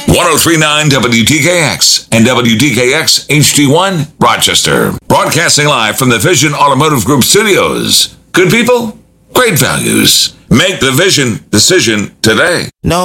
1039 WDKX and WDKX HD1 Rochester. Broadcasting live from the Vision Automotive Group studios. Good people, great values. Make the Vision decision today. No